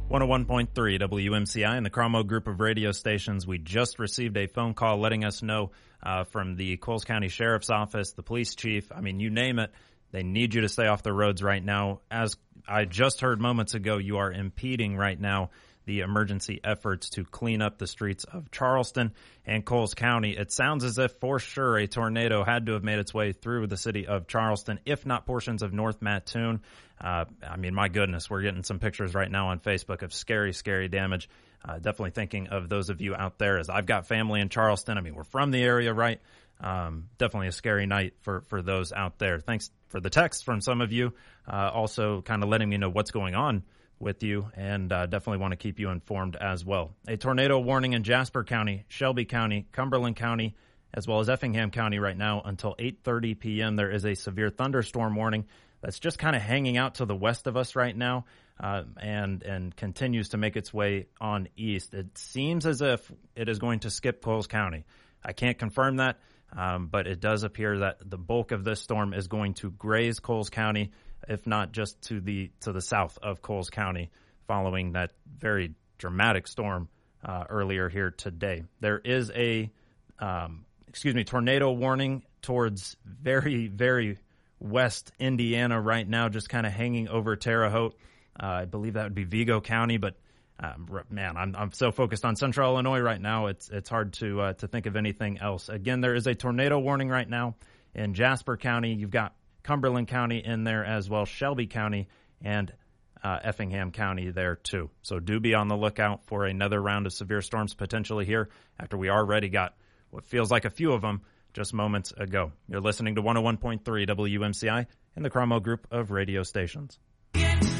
101.3 WMCI and the Cromwell Group of radio stations. We just received a phone call letting us know from the Coles County Sheriff's Office, the police chief, I mean, you name it, they need you to stay off the roads right now. As I just heard moments ago, you are impeding right now the emergency efforts to clean up the streets of Charleston and Coles County. It sounds as if for sure a tornado had to have made its way through the city of Charleston, if not portions of North Mattoon. I mean, my goodness, we're getting some pictures right now on Facebook of scary, scary damage. Definitely thinking of those of you out there, as I've got family in Charleston. I mean, we're from the area, right? Definitely a scary night for those out there. Thanks for the text from some of you, also kind of letting me know what's going on with you, and definitely want to keep you informed as well. A tornado warning in Jasper County, Shelby County, Cumberland County, as well as Effingham County right now until 8:30 p.m. There is a severe thunderstorm warning that's just kind of hanging out to the west of us right now, and continues to make its way on east. It seems as if it is going to skip Coles County. I can't confirm that, but it does appear that the bulk of this storm is going to graze Coles County, if not just to the south of Coles County, following that very dramatic storm earlier here today. There is a tornado warning towards very, very west Indiana right now, just kind of hanging over Terre Haute. I believe that would be Vigo County, but man, I'm so focused on central Illinois right now, it's hard to think of anything else. Again, there is a tornado warning right now in Jasper County. You've got Cumberland County in there as well, Shelby County, and Effingham County there too. So do be on the lookout for another round of severe storms potentially here after we already got what feels like a few of them just moments ago. You're listening to 101.3 WMCI and the Cromwell Group of radio stations.